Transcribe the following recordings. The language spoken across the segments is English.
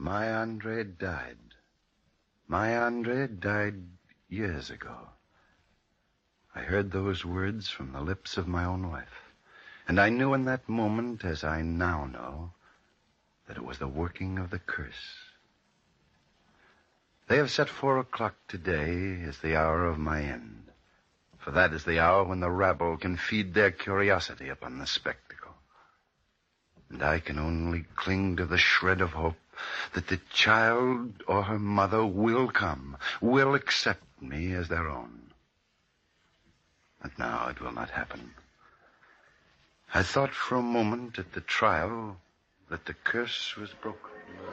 My Andre died. My Andre died years ago. I heard those words from the lips of my own wife. And I knew in that moment, as I now know, that it was the working of the curse. They have set 4 o'clock today as the hour of my end. For that is the hour when the rabble can feed their curiosity upon the spectacle. And I can only cling to the shred of hope that the child or her mother will come, will accept me as their own. But now it will not happen. I thought for a moment at the trial that the curse was broken.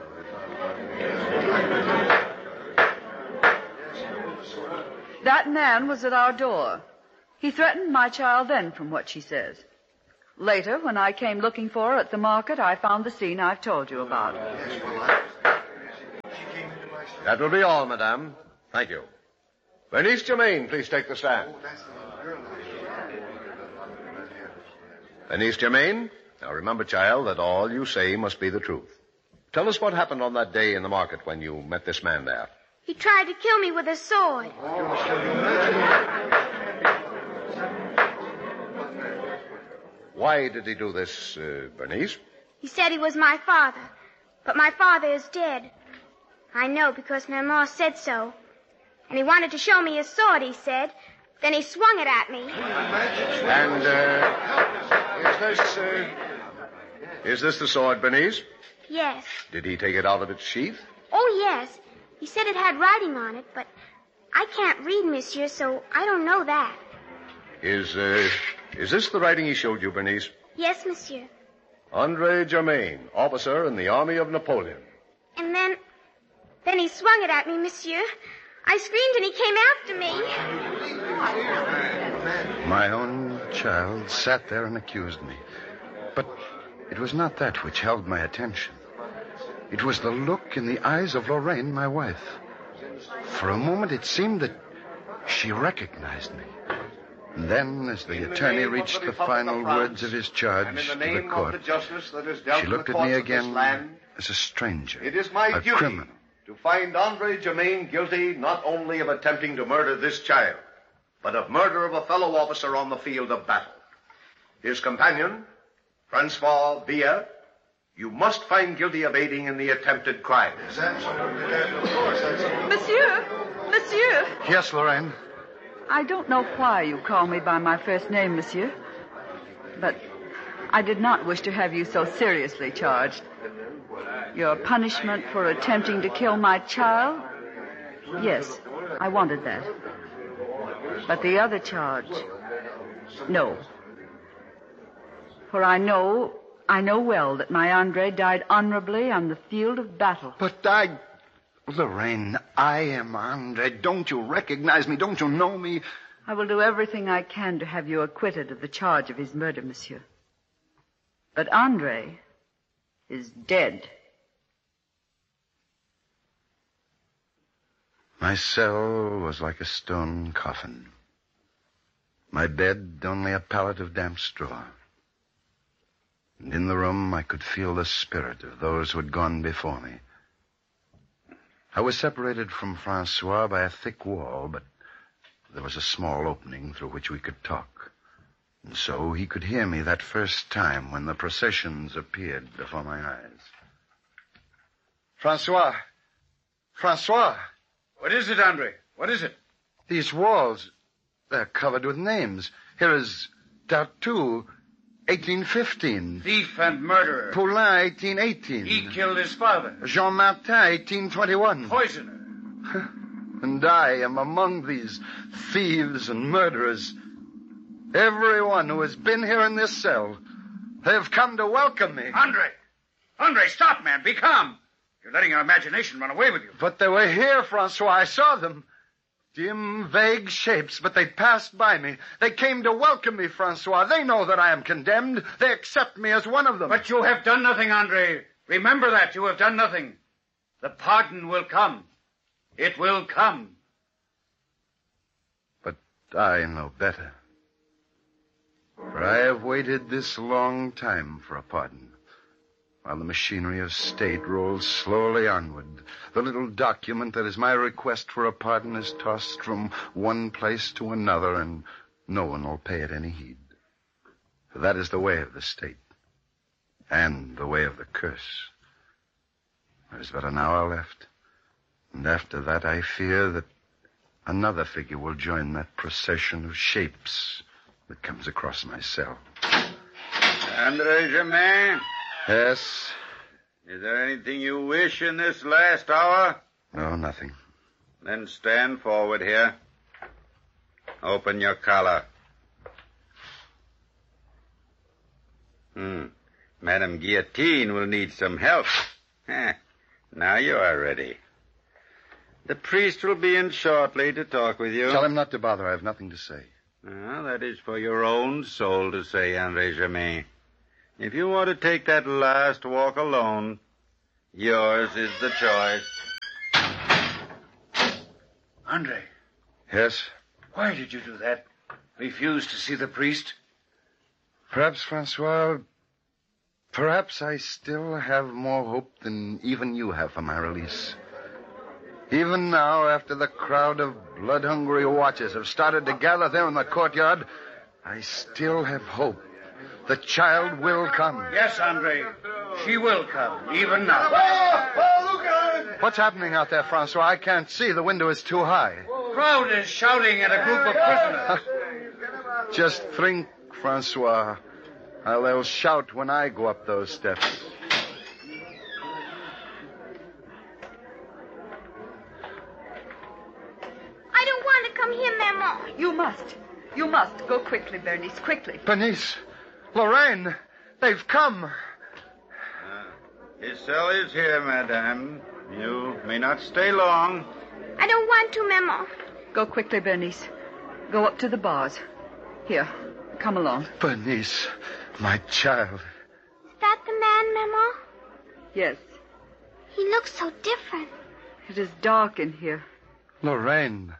That man was at our door. He threatened my child then, from what she says. Later, when I came looking for her at the market, I found the scene I've told you about. That will be all, madame. Thank you. Bernice Germain, please take the stand. Bernice Germain, now remember, child, that all you say must be the truth. Tell us what happened on that day in the market when you met this man there. He tried to kill me with a sword. Why did he do this, Bernice? He said he was my father, but my father is dead. I know because Maman said so. And he wanted to show me his sword, he said. Then he swung it at me. And, is this the sword, Bernice? Yes. Did he take it out of its sheath? Oh, yes. He said it had writing on it, but I can't read, monsieur, so I don't know that. Is this the writing he showed you, Bernice? Yes, monsieur. Andre Germain, officer in the army of Napoleon. And then he swung it at me, monsieur. I screamed and he came after me. My own child sat there and accused me. But it was not that which held my attention. It was the look in the eyes of Lorraine, my wife. For a moment it seemed that she recognized me. And then, as the attorney reached the final words of his charge to the court, she looked at me again as a stranger, It is my a duty criminal. to find Andre Germain guilty not only of attempting to murder this child, but of murder of a fellow officer on the field of battle. His companion, Francois Villa, you must find guilty of aiding in the attempted crime. Monsieur! Monsieur! Yes, Lorraine? I don't know why you call me by my first name, monsieur. But I did not wish to have you so seriously charged. Your punishment for attempting to kill my child? Yes, I wanted that. But the other charge? No. For I know well that my Andre died honorably on the field of battle. But Lorraine, I am Andre. Don't you recognize me? Don't you know me? I will do everything I can to have you acquitted of the charge of his murder, monsieur. But Andre is dead. My cell was like a stone coffin. My bed only a pallet of damp straw. And in the room I could feel the spirit of those who had gone before me. I was separated from Francois by a thick wall, but there was a small opening through which we could talk. And so he could hear me that first time when the processions appeared before my eyes. Francois! What is it, Andre? What is it? These walls, they're covered with names. Here is Dartout, 1815. Thief and murderer. Poulain, 1818. He killed his father. Jean Martin, 1821. Poisoner. And I am among these thieves and murderers. Everyone who has been here in this cell, they have come to welcome me. Andre, stop, man. Be calm. You're letting your imagination run away with you. But they were here, Francois. I saw them. Dim, vague shapes, but they passed by me. They came to welcome me, Francois. They know that I am condemned. They accept me as one of them. But you have done nothing, Andre. Remember that. You have done nothing. The pardon will come. It will come. But I know better. For I have waited this long time for a pardon. while the machinery of state rolls slowly onward. The little document that is my request for a pardon is tossed from one place to another, and no one will pay it any heed. For that is the way of the state, and the way of the curse. There is but an hour left, and after that I fear that another figure will join that procession of shapes that comes across my cell. Andre Germain? Yes? Is there anything you wish in this last hour? No, nothing. Then stand forward here. Open your collar. Madame Guillotine will need some help. Now you are ready. The priest will be in shortly to talk with you. Tell him not to bother. I have nothing to say. That is for your own soul to say, Andre Germain. If you want to take that last walk alone, yours is the choice. Andre, Yes? why did you do that? Refuse to see the priest? Perhaps, Francois, perhaps I still have more hope than even you have for my release. Even now, after the crowd of blood-hungry watchers have started to gather there in the courtyard, I still have hope. The child will come. Yes, Andre. She will come, even now. What's happening out there, Francois? I can't see. The window is too high. Crowd is shouting at a group of prisoners. Just think, Francois, how they'll shout when I go up those steps. I don't want to come here, Maman. You must. You must. Go quickly, Bernice, quickly. Bernice, Lorraine, they've come. His cell is here, madame. You may not stay long. I don't want to, Maman. Go quickly, Bernice. Go up to the bars. Here, come along. Bernice, my child. Is that the man, Maman? Yes, He looks so different. it is dark in here. Lorraine.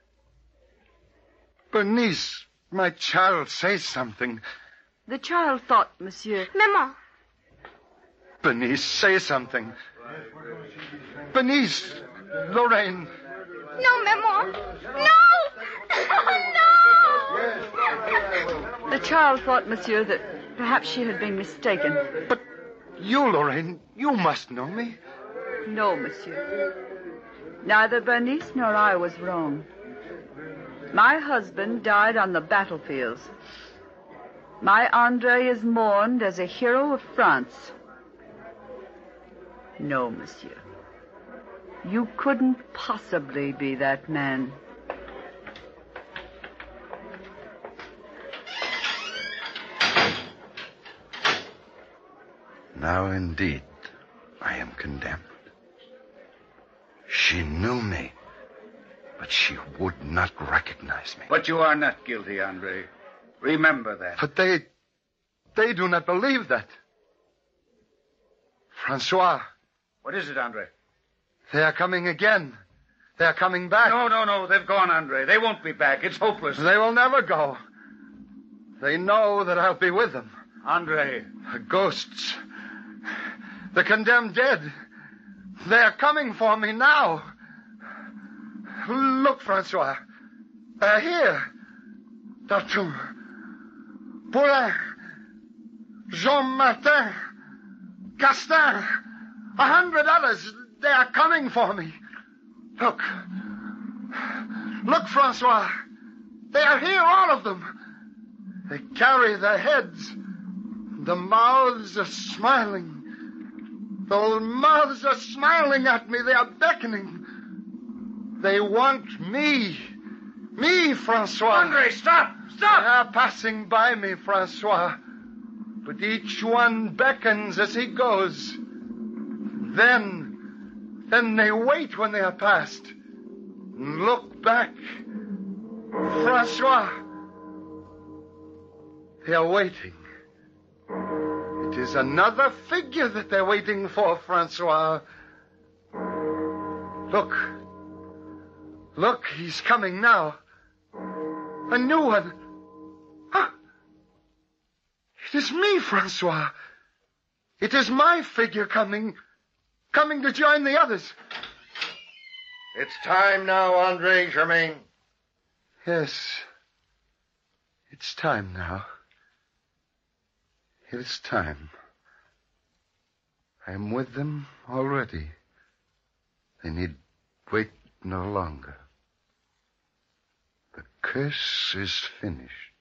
Bernice, my child, say something. The child thought, monsieur... Maman. Bernice, say something. Bernice, Lorraine. No, Maman. No! No! The child thought, monsieur, that perhaps she had been mistaken. But you, Lorraine, you must know me. No, monsieur. Neither Bernice nor I was wrong. My husband died on the battlefields. My Andre is mourned as a hero of France. No, monsieur. You couldn't possibly be that man. Now, indeed, I am condemned. She knew me, but she would not recognize me. But you are not guilty, Andre. Remember that. But they do not believe that. Francois, What is it, Andre? they are coming again. They are coming back. No. They've gone, Andre. They won't be back. It's hopeless. They will never go. They know that I'll be with them. Andre. The ghosts. The condemned dead. They are coming for me now. Look, Francois. They're here. Dartoum. Poulain. Jean Martin. Castin. 100 others. They are coming for me. Look. Look, Francois. They are here, all of them. They carry their heads. The mouths are smiling. The mouths are smiling at me. They are beckoning. They want me. Me, Francois. Andre, stop! They are passing by me, Francois. But each one beckons as he goes. Then they wait when they are past. And look back. Francois. They are waiting. It is another figure that they're waiting for, Francois. Look. Look, he's coming now. A new one. Huh. It is me, Francois. It is my figure coming to join the others. It's time now, Andre Germain. Yes. It's time now. It is time. I am with them already. They need wait no longer. The curse is finished.